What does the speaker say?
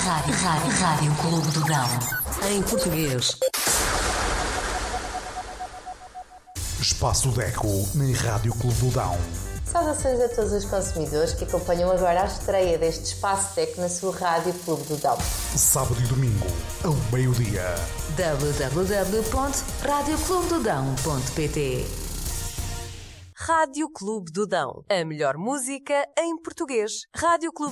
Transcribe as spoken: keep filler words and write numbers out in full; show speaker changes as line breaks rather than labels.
Rádio, Rádio, Rádio Clube do Dão. Em português.
Espaço Deco na Rádio Clube do Dão.
Saudações a todos os consumidores que acompanham agora a estreia deste Espaço Deco na sua Rádio Clube do Dão.
Sábado e domingo, ao meio-dia.
w w w ponto rádio clube do dão ponto p t
Rádio Clube do Dão. A melhor música em português. Rádio Clube